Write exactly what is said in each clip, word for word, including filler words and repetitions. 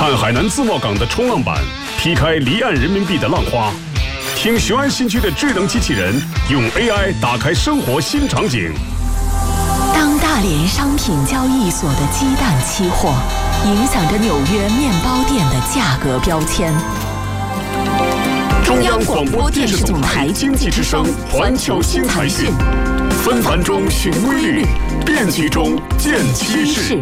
看海南自贸港的冲浪板劈开离岸人民币的浪花，听雄安新区的智能机器人用 A I 打开生活新场景。 当大连商品交易所的鸡蛋期货影响着纽约面包店的价格标签。中央广播电视总台经济之声环球新财讯，纷繁中寻规律，变局中见趋势。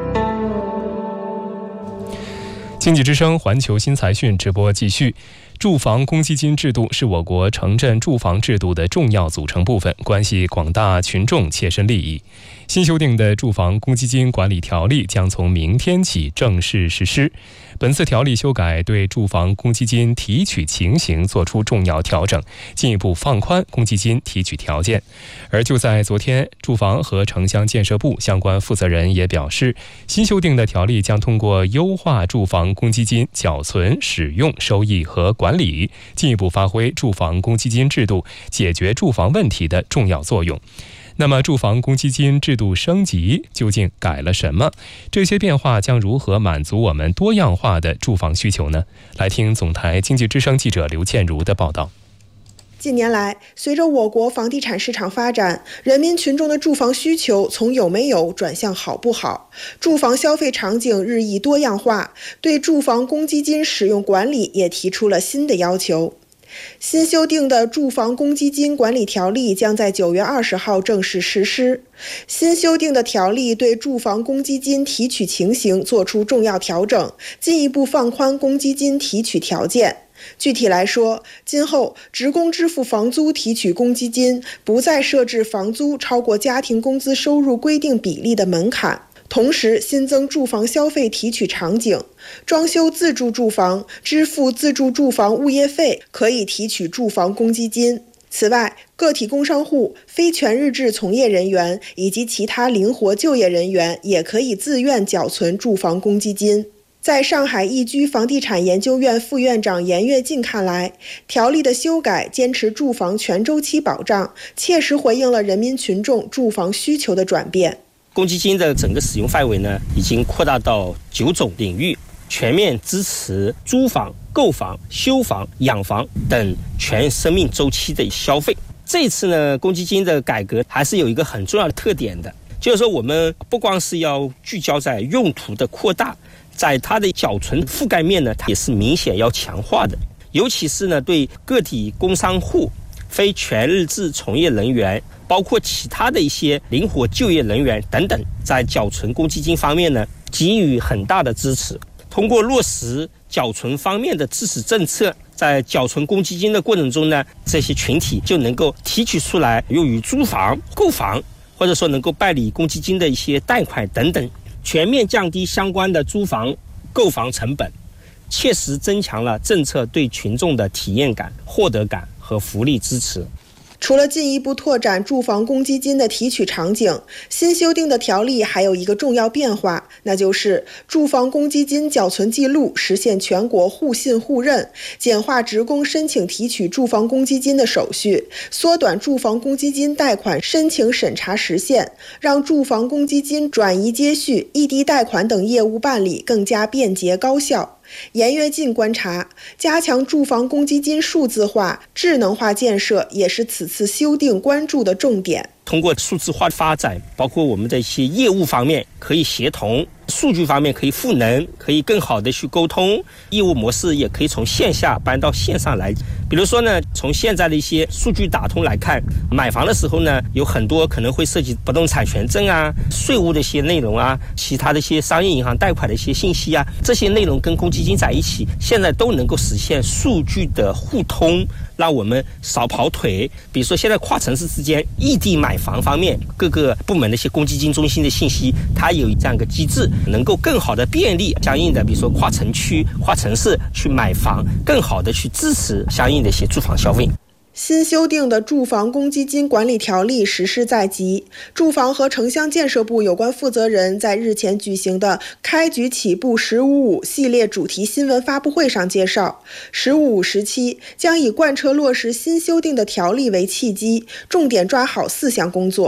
经济之声环球新财讯直播继续。住房公积金制度是我国城镇住房制度的重要组成部分，关系广大群众切身利益。新修订的住房公积金管理条例将从明天起正式实施。本次条例修改对住房公积金提取情形作出重要调整，进一步放宽公积金提取条件。而就在昨天，住房和城乡建设部相关负责人也表示，新修订的条例将通过优化住房公积金缴存、使用、收益和管理，进一步发挥住房公积金制度解决住房问题的重要作用。那么住房公积金制度升级究竟改了什么？这些变化将如何满足我们多样化的住房需求呢？来听总台经济之声记者刘倩茹的报道。 近年来，随着我国房地产市场发展，人民群众的住房需求从有没有转向好不好，住房消费场景日益多样化，对住房公积金使用管理也提出了新的要求。新修订的住房公积金管理条例将在九月二十号正式实施。新修订的条例对住房公积金提取情形作出重要调整，进一步放宽公积金提取条件。具体来说，今后职工支付房租提取公积金不再设置房租超过家庭工资收入规定比例的门槛。同时新增住房消费提取场景，装修自住住房支付自住住房物业费可以提取住房公积金。此外，个体工商户、非全日制从业人员以及其他灵活就业人员也可以自愿缴存住房公积金。在上海易居房地产研究院副院长严跃进看来，条例的修改坚持住房全周期保障，切实回应了人民群众住房需求的转变。 公积金的整个使用范围呢，已经扩大到九种领域，全面支持租房、购房、修房、养房等全生命周期的消费。这一次呢，公积金的改革还是有一个很重要的特点的，就是说我们不光是要聚焦在用途的扩大，在它的缴存覆盖面呢，它也是明显要强化的。尤其是呢，对个体工商户、非全日制从业人员，包括其他的一些灵活就业人员等等，在缴存公积金方面呢，给予很大的支持。通过落实缴存方面的支持政策，在缴存公积金的过程中呢，这些群体就能够提取出来用于租房、购房，或者说能够办理公积金的一些贷款等等，全面降低相关的租房、购房成本，切实增强了政策对群众的体验感、获得感和福利支持。 除了进一步拓展住房公积金的提取场景，新修订的条例还有一个重要变化，那就是住房公积金缴存记录实现全国互信互认，简化职工申请提取住房公积金的手续，缩短住房公积金贷款申请审查时限，让住房公积金转移接续、异地贷款等业务办理更加便捷高效。严跃进观察，加强住房公积金数字化、智能化建设也是此次修订关注的重点。 通过数字化发展，包括我们的一些业务方面可以协同，数据方面可以赋能，可以更好的去沟通，业务模式也可以从线下搬到线上来。比如说呢，从现在的一些数据打通来看，买房的时候呢，有很多可能会涉及不动产权证啊、税务的一些内容啊，其他的一些商业银行贷款的一些信息啊，这些内容跟公积金在一起，现在都能够实现数据的互通，让我们少跑腿。比如说现在跨城市之间异地买房方面，各个部门的一些公积金中心的信息，它有这样一个机制，能够更好的便利相应的比如说跨城区、跨城市去买房，更好的去支持相应的一些住房消费。 新修订的住房公积金管理条例实施在即，住房和城乡建设部有关负责人在日前举行的开局起步十五五系列主题新闻发布会上介绍，十五五时期将以贯彻落实新修订的条例为契机，重点抓好四项工作。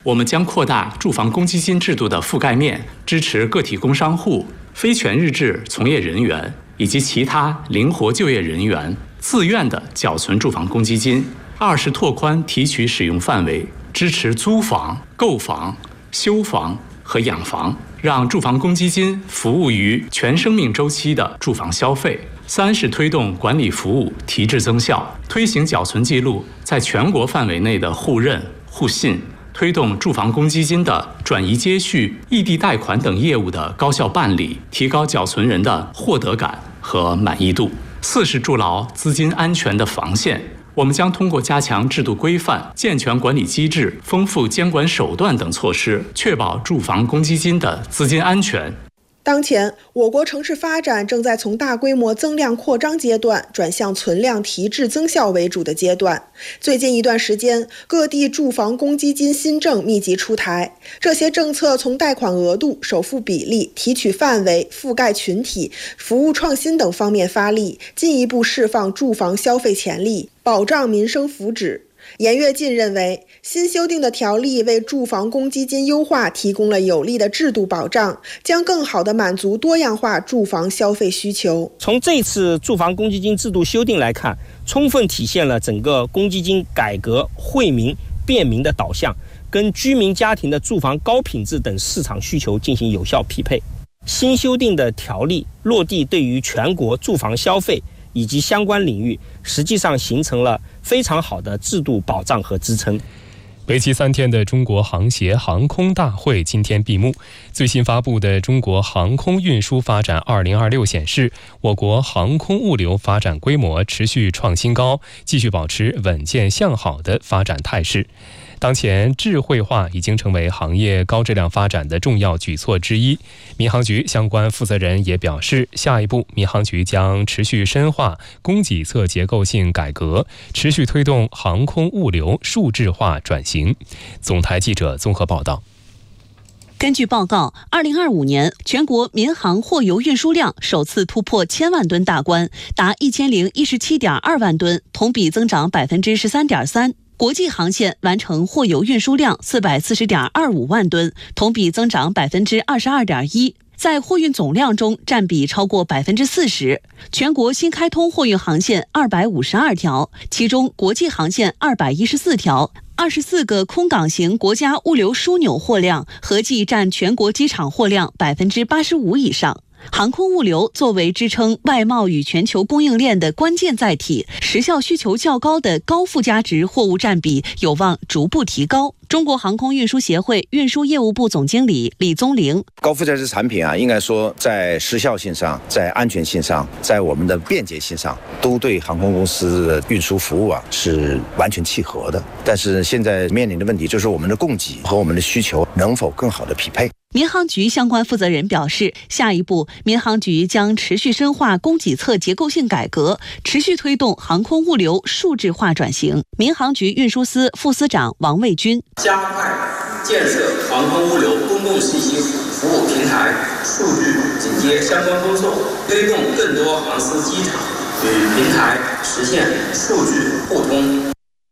我们将扩大住房公积金制度的覆盖面，支持个体工商户、非全日制从业人员以及其他灵活就业人员自愿的缴存住房公积金。二是拓宽提取使用范围，支持租房、购房、修房和养房，让住房公积金服务于全生命周期的住房消费。三是推动管理服务提质增效，推行缴存记录在全国范围内的互认互信，推动住房公积金的转移接续、异地贷款等业务的高效办理，提高缴存人的获得感和满意度。四是筑牢资金安全的防线，我们将通过加强制度规范、健全管理机制、丰富监管手段等措施，确保住房公积金的资金安全。 当前，我国城市发展正在从大规模增量扩张阶段转向存量提质增效为主的阶段。最近一段时间，各地住房公积金新政密集出台，这些政策从贷款额度、首付比例、提取范围、覆盖群体、服务创新等方面发力，进一步释放住房消费潜力，保障民生福祉。严跃进认为，新修订的条例为住房公积金优化提供了有力的制度保障，将更好地满足多样化住房消费需求。 从这次住房公积金制度修订来看，充分体现了整个公积金改革惠民便民的导向，跟居民家庭的住房高品质等市场需求进行有效匹配。新修订的条例落地，对于全国住房消费以及相关领域，实际上形成了非常好的制度保障和支撑。 为期三天的中国航协航空大会今天闭幕。最新发布的《中国航空运输发展二零二六》显示，我国航空物流发展规模持续创新高，继续保持稳健向好的发展态势。当前，智慧化已经成为行业高质量发展的重要举措之一。民航局相关负责人也表示，下一步民航局将持续深化供给侧结构性改革，持续推动航空物流数字化转型。总台记者综合报道。 根据报告，二零二五年全国民航货邮运输量首次突破千万吨大关，达一千零一十七点二万吨，同比增长百分之十三点三。国际航线完成货邮运输量四百四十点二五万吨，同比增长百分之二十二点一。在货运总量中占比超过百分之四十。全国新开通货运航线二百五十二条，其中国际航线二百一十四条。二十四个空港型国家物流枢纽货量合计占全国机场货量百分之八十五以上。航空物流作为支撑外贸与全球供应链的关键载体，时效需求较高的高附加值货物占比有望逐步提高。中国航空运输协会运输业务部总经理李宗陵： 高附加值产品啊，应该说在时效性上、在安全性上、在我们的便捷性上，都对航空公司的运输服务啊是完全契合的。但是现在面临的问题就是我们的供给和我们的需求能否更好的匹配。 民航局相关负责人表示，下一步民航局将持续深化供给侧结构性改革，持续推动航空物流数字化转型。民航局运输司副司长王卫军： 加快建设航空物流公共信息服务平台数据紧接相关工作，推动更多航司机场与平台实现数据互通。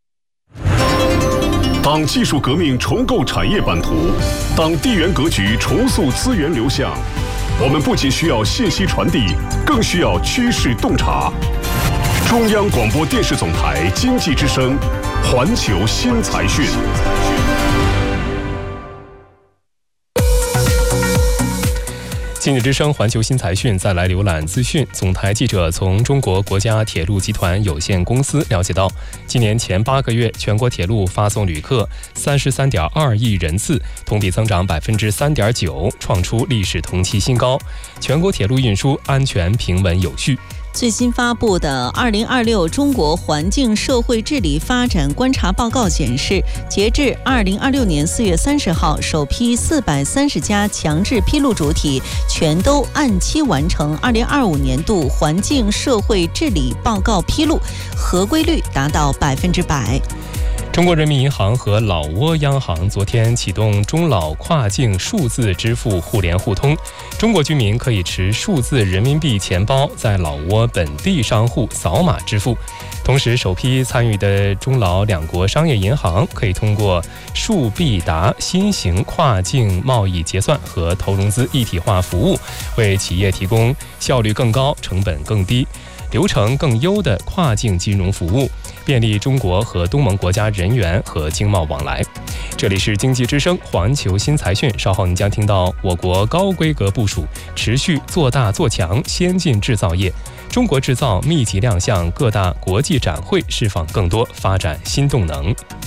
当技术革命重构产业版图，当地缘格局重塑资源流向，我们不仅需要信息传递，更需要趋势洞察。中央广播电视总台经济之声，环球新财讯。 经济之声环球新财讯，再来浏览资讯。总台记者从中国国家铁路集团有限公司了解到，今年前八个月，全国铁路发送旅客三十三点二亿人次，同比增长百分之三点九，创出历史同期新高。全国铁路运输安全平稳有序。 最新发布的二零二六中国环境社会治理发展观察报告显示，截至二零二六年四月三十号，首批四百三十家强制披露主体全都按期完成二零二五年度环境社会治理报告披露，合规率达到百分之百。 中国人民银行和老挝央行昨天启动中老跨境数字支付互联互通，中国居民可以持数字人民币钱包在老挝本地商户扫码支付。 同时，首批参与的中老两国商业银行可以通过数必达新型跨境贸易结算和投融资一体化服务，为企业提供效率更高、成本更低、流程更优的跨境金融服务，便利中国和东盟国家人员和经贸往来。这里是经济之声环球新财讯，稍后你将听到我国高规格部署，持续做大做强先进制造业。中国制造密集亮相各大国际展会，释放更多发展新动能。